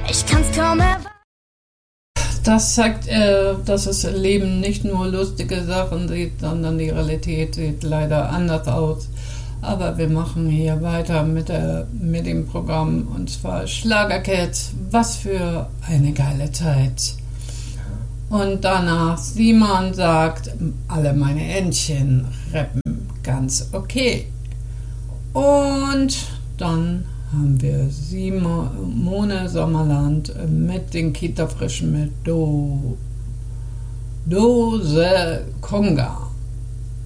Ich kann's kaum erwarten. Das zeigt, dass das Leben nicht nur lustige Sachen sieht, sondern die Realität sieht leider anders aus. Aber wir machen hier weiter mit dem Programm, und zwar Schlagercats. Was für eine geile Zeit. Und danach Simon sagt, alle meine Entchen rappen ganz okay. Und dann haben wir Simone Sommerland mit den Kita-Frischen mit Dose Conga.